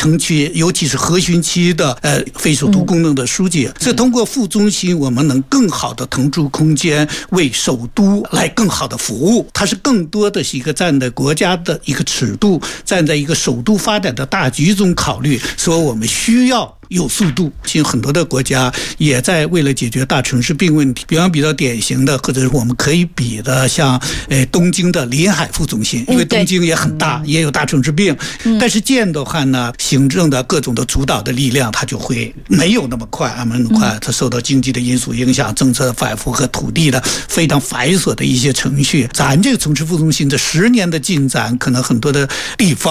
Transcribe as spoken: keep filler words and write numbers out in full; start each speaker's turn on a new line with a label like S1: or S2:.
S1: 城区，尤其是核心区的呃非首都功能的书记。这、嗯、通过副中心，我们能更好的腾出空间，为首都来更好的服务。它是更多的是一个站在国家的一个尺度，站在一个首都发展的大局中考虑，说我们需要有速度。其实很多的国家也在为了解决大城市病问题，比方比较典型的，或者是我们可以比的，像呃东京的临海副中心，因为东京也很大，嗯、也有大城市病，嗯、但是这样的话呢，行政的各种的主导的力量，它就会没有那么快，那么快，它受到经济的因素影响，政策的反复和土地的非常繁琐的一些程序。咱这个城市副中心这十年的进展，可能很多的地方